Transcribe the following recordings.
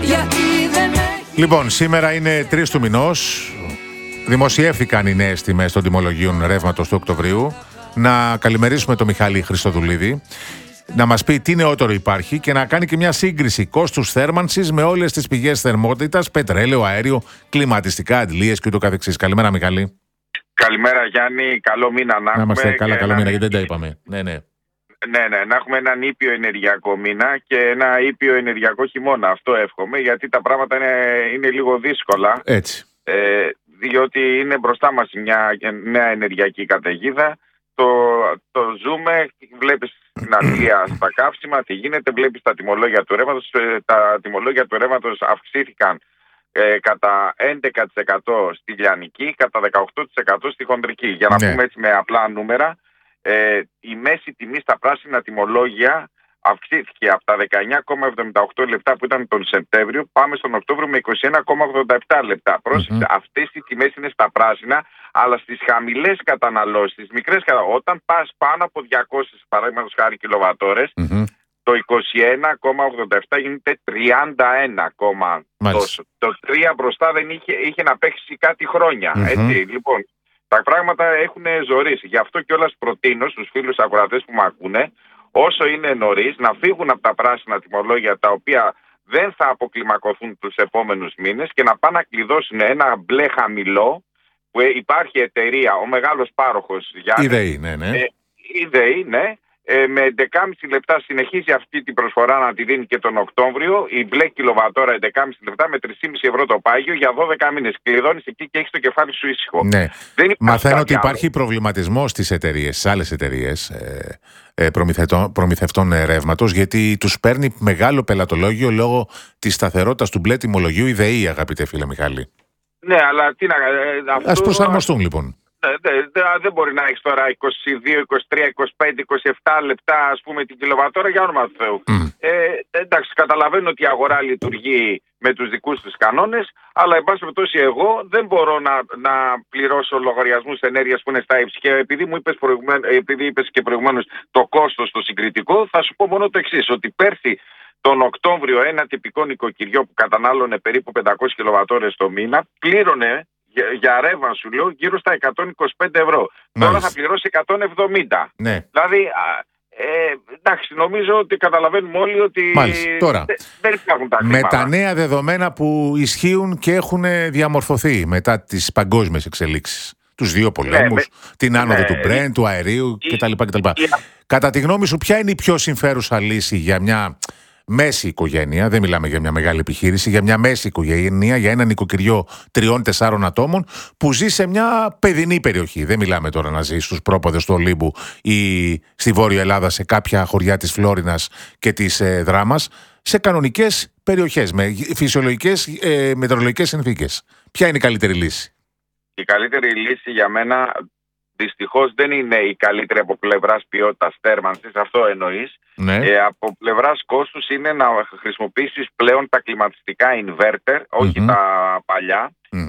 Λοιπόν, σήμερα είναι 3 του μηνός. Δημοσιεύτηκαν οι νέες τιμές των τιμολογίων ρεύματος του Οκτωβρίου. Να καλημερίσουμε τον Μιχάλη Χριστοδουλίδη, να μας πει τι νεότερο υπάρχει και να κάνει και μια σύγκριση κόστους θέρμανσης με όλες τις πηγές θερμότητας, πετρέλαιο, αέριο, κλιματιστικά, αντλίες και ούτω καθεξής. Καλημέρα, Μιχάλη. Καλημέρα, Γιάννη. Καλό μήνα να έχουμε. Να είμαστε καλά, καλό μήνα, γιατί δεν τα είπαμε. Ναι. Ναι, να έχουμε έναν ήπιο ενεργειακό μήνα και ένα ήπιο ενεργειακό χειμώνα. Αυτό εύχομαι, γιατί τα πράγματα είναι λίγο δύσκολα. Έτσι. Διότι είναι μπροστά μας μια νέα ενεργειακή καταιγίδα. Το ζούμε, βλέπεις την Αγγλία στα καύσιμα, τι γίνεται, βλέπεις τα τιμολόγια του ρεύματος. Τα τιμολόγια του ρεύματος αυξήθηκαν κατά 11% στη λιανική, κατά 18% στη χονδρική. Για να πούμε έτσι με απλά νούμερα, η μέση τιμή στα πράσινα τιμολόγια αυξήθηκε από τα 19,78 λεπτά που ήταν τον Σεπτέμβριο, πάμε στον Οκτώβριο με 21,87 λεπτά. Πρόσεξε, αυτές οι τιμές είναι στα πράσινα, αλλά στις χαμηλές καταναλώσεις, στις μικρές καταναλώσεις, όταν πας πάνω από 200 παραδείγματος χάρη κιλοβατόρες, το 21,87 γίνεται 31, το 3 μπροστά δεν είχε να παίξει κάτι χρόνια. Έτσι, λοιπόν, τα πράγματα έχουν ζορίσει. Γι' αυτό κιόλας προτείνω στους φίλους ακροατές που με ακούνε, όσο είναι νωρίς, να φύγουν από τα πράσινα τιμολόγια τα οποία δεν θα αποκλιμακωθούν τους επόμενους μήνες και να πάνε να κλειδώσουν ένα μπλε χαμηλό που υπάρχει εταιρεία, ο μεγάλος πάροχος Γιάννη. Η ΔΕΗ, ναι. Με 11,5 λεπτά συνεχίζει αυτή την προσφορά να τη δίνει και τον Οκτώβριο. Η μπλε κιλοβατόρα 11,5 λεπτά με 3,5 ευρώ το πάγιο για 12 μήνες. Κλειδώνεις εκεί και έχεις το κεφάλι σου ήσυχο. Ναι. Μαθαίνω ότι υπάρχει προβληματισμός στις εταιρείες, στις άλλες εταιρείες προμηθευτών ρεύματος, γιατί τους παίρνει μεγάλο πελατολόγιο λόγω της σταθερότητας του μπλε τιμολογίου η ΔΕΗ, αγαπητέ φίλε Μιχάλη. Ναι, αλλά τι να. Ας προσαρμοστούν λοιπόν. Δεν μπορεί να έχεις τώρα 22, 23, 25, 27 λεπτά ας πούμε την κιλοβατόρα, για όνομα του Θεού. Εντάξει, καταλαβαίνω ότι η αγορά λειτουργεί με τους δικούς τους κανόνες, αλλά εν πάση περιπτώσει εγώ δεν μπορώ να πληρώσω λογαριασμούς ενέργειας που είναι στα ύψη. Και επειδή είπες και προηγουμένως το κόστος το συγκριτικό, θα σου πω μόνο το εξής, ότι πέρσι τον Οκτώβριο ένα τυπικό νοικοκυριό που κατανάλωνε περίπου 500 κιλοβατόρες το μήνα πλήρωνε για ρεύμα, σου λέω, γύρω στα 125 ευρώ. Τώρα θα πληρώσει 170. Ναι. Δηλαδή, εντάξει, νομίζω ότι καταλαβαίνουμε όλοι ότι τώρα, δεν υπάρχουν τα χρήματα. Με τα νέα δεδομένα που ισχύουν και έχουν διαμορφωθεί μετά τις παγκόσμιες εξελίξεις, τους δύο πολέμους, την άνοδο του Brent, του αερίου κτλ. Κατά τη γνώμη σου, ποια είναι η πιο συμφέρουσα λύση για μια μέση οικογένεια, δεν μιλάμε για μια μεγάλη επιχείρηση, για μια μέση οικογένεια, για ένα νοικοκυριό 3-4 ατόμων που ζει σε μια παιδινή περιοχή? Δεν μιλάμε τώρα να ζει στους πρόποδες του Ολύμπου ή στη Βόρεια Ελλάδα, σε κάποια χωριά της Φλόρινας και της Δράμας, σε κανονικές περιοχές με φυσιολογικές μετεωρολογικές συνθήκες. Ποια είναι η καλύτερη λύση? Η καλύτερη λύση για μένα δυστυχώς δεν είναι η καλύτερη από πλευράς ποιότητας θέρμανσης, αυτό εννοείς. Ναι. Από πλευράς κόστους είναι να χρησιμοποιήσεις πλέον τα κλιματιστικά inverter, όχι τα παλιά.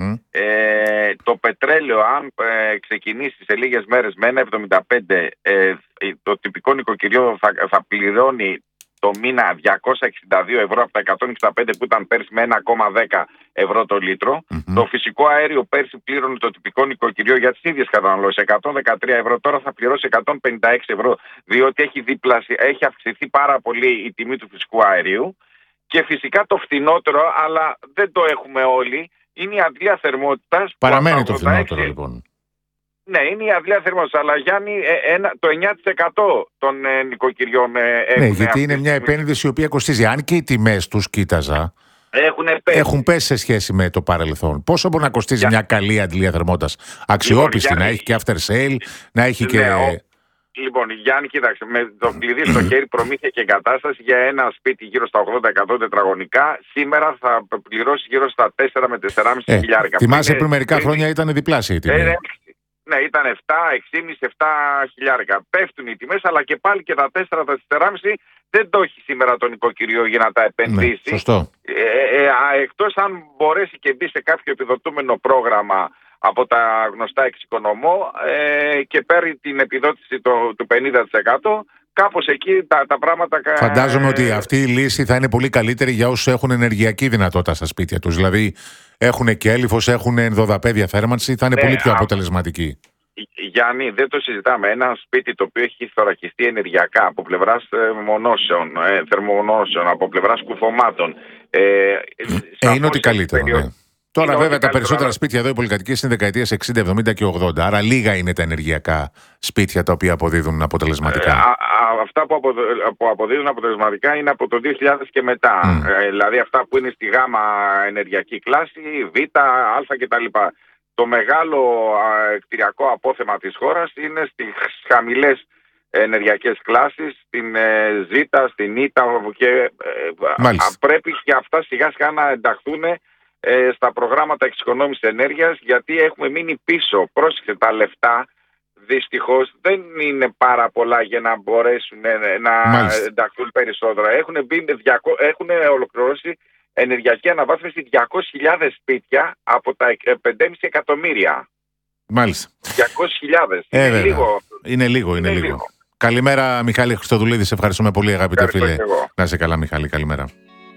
Το πετρέλαιο, αν ξεκινήσει σε λίγες μέρες με 1,75, το τυπικό νοικοκυριό θα πληρώνει το μήνα 262 ευρώ από τα 165 που ήταν πέρσι με 1,10 ευρώ το λίτρο. Το φυσικό αέριο πέρσι πλήρωνε το τυπικό νοικοκυριό για τις ίδιες καταναλώσεις 113 ευρώ, τώρα θα πληρώσει 156 ευρώ, διότι έχει αυξηθεί πάρα πολύ η τιμή του φυσικού αερίου. Και φυσικά το φθηνότερο, αλλά δεν το έχουμε όλοι, είναι η αντλία θερμότητας. Παραμένει το φθηνότερο λοιπόν. Ναι, είναι η αντλία θερμότητας, αλλά Γιάννη, το 9% των νοικοκυριών ναι, γιατί είναι μια επένδυση η οποία κοστίζει. Αν και οι τιμές τους κοίταζα, έχουν πέσει σε σχέση με το παρελθόν. Πόσο μπορεί να κοστίζει μια καλή αντλία θερμότητας? Αξιόπιστη, λοιπόν, να έχει και after sale, να έχει και... Λοιπόν, Γιάννη, κοίταξε, με το κλειδί στο χέρι, προμήθεια και εγκατάσταση για ένα σπίτι γύρω στα 80-100 τετραγωνικά, σήμερα θα πληρώσει γύρω στα 4 με 4,5 χιλιάρικα. Θυμάσαι πριν μερικά χρόνια ήταν διπλάσια η τιμή. Ναι, ήταν 7, 6,5, 7 χιλιάρικα. Πέφτουν οι τιμές, αλλά και πάλι και τα 4, τα 4,5 δεν το έχει σήμερα το νοικοκυριό για να τα επενδύσει. Ναι, σωστό. Εκτός αν μπορέσει και μπει σε κάποιο επιδοτούμενο πρόγραμμα από τα γνωστά εξοικονομώ και παίρνει την επιδότηση του 50%, κάπως εκεί τα πράγματα... Φαντάζομαι ότι αυτή η λύση θα είναι πολύ καλύτερη για όσους έχουν ενεργειακή δυνατότητα στα σπίτια τους. Δηλαδή έχουν κέλυφος, έχουν ενδοδαπέδια θέρμανση, θα είναι πολύ πιο αποτελεσματική. Γιάννη, δεν το συζητάμε. Ένα σπίτι το οποίο έχει θωρακιστεί ενεργειακά από πλευράς θερμομονώσεων, από πλευράς κουφωμάτων. Είναι ότι καλύτερο, ναι. Τώρα βέβαια τα περισσότερα σπίτια εδώ οι πολυκατοικίες είναι δεκαετίες 60, 70 και 80. Άρα λίγα είναι τα ενεργειακά σπίτια τα οποία αποδίδουν αποτελεσματικά. Αυτά που αποδίδουν αποτελεσματικά είναι από το 2000 και μετά. Δηλαδή αυτά που είναι στη γάμα ενεργειακή κλάση, β, α κτλ. Το μεγάλο κτηριακό απόθεμα της χώρας είναι στις χαμηλές ενεργειακές κλάσεις, στην Ζ, στην Ι και πρέπει και αυτά σιγά σιγά να ενταχθούν στα προγράμματα εξοικονόμησης ενέργειας, γιατί έχουμε μείνει πίσω. Πρόσεξε, τα λεφτά δυστυχώς δεν είναι πάρα πολλά για να μπορέσουν να ενταχθούν περισσότερα. Έχουν ολοκληρώσει ενεργειακή αναβάθμιση 200.000 σπίτια από τα 5,5 εκατομμύρια. Μάλιστα. 200.000. Είναι λίγο. Καλημέρα, Μιχάλη Χριστοδουλίδη. Σε ευχαριστούμε πολύ, αγαπητέ φίλε. Να είσαι καλά, Μιχάλη. Καλημέρα.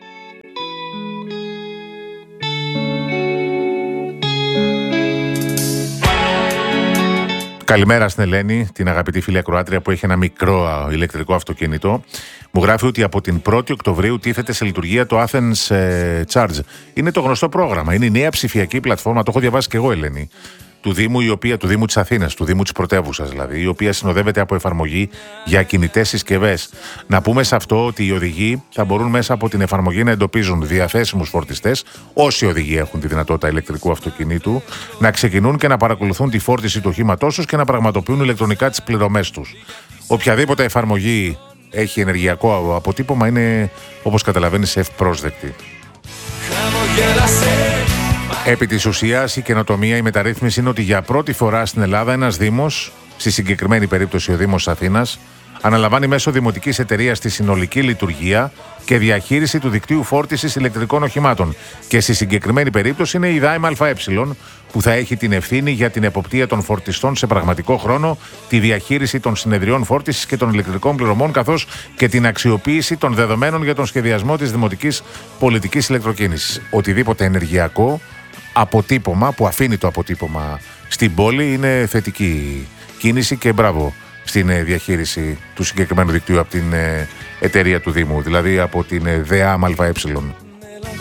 Καλημέρα στην Ελένη, την αγαπητή φίλη ακροάτρια που έχει ένα μικρό ηλεκτρικό αυτοκίνητο. Μου γράφει ότι από την 1η Οκτωβρίου τίθεται σε λειτουργία το Athens Charge. Είναι το γνωστό πρόγραμμα. Είναι η νέα ψηφιακή πλατφόρμα, το έχω διαβάσει και εγώ, Ελένη, του Δήμου, του Δήμου της Αθήνας, του Δήμου της πρωτεύουσας δηλαδή, η οποία συνοδεύεται από εφαρμογή για κινητές συσκευές. Να πούμε σε αυτό ότι οι οδηγοί θα μπορούν μέσα από την εφαρμογή να εντοπίζουν διαθέσιμους φορτιστές, όσοι οδηγοί έχουν τη δυνατότητα ηλεκτρικού αυτοκινήτου, να ξεκινούν και να παρακολουθούν τη φόρτιση του οχήματός τους και να πραγματοποιούν ηλεκτρονικά τις πληρωμές τους. Οποιαδήποτε εφαρμογή έχει ενεργειακό αποτύπωμα είναι, όπως καταλαβαίνεις, ευπρόσδεκτη. Επί της ουσίας, η καινοτομία, η μεταρρύθμιση είναι ότι για πρώτη φορά στην Ελλάδα ένας Δήμος, στη συγκεκριμένη περίπτωση ο Δήμος Αθήνας, αναλαμβάνει μέσω δημοτικής εταιρείας τη συνολική λειτουργία και διαχείριση του δικτύου φόρτισης ηλεκτρικών οχημάτων. Και στη συγκεκριμένη περίπτωση είναι η ΔΑΕΜ ΑΕ, που θα έχει την ευθύνη για την εποπτεία των φορτιστών σε πραγματικό χρόνο, τη διαχείριση των συνεδριών φόρτισης και των ηλεκτρικών πληρωμών, καθώς και την αξιοποίηση των δεδομένων για τον σχεδιασμό της δημοτικής πολιτικής ηλεκτροκίνησης. Οτιδήποτε ενεργειακό αποτύπωμα που αφήνει το αποτύπωμα στην πόλη είναι θετική κίνηση και μπράβο στην διαχείριση του συγκεκριμένου δικτύου από την εταιρεία του Δήμου, δηλαδή από την ΔΑΕΜ ΑΕ.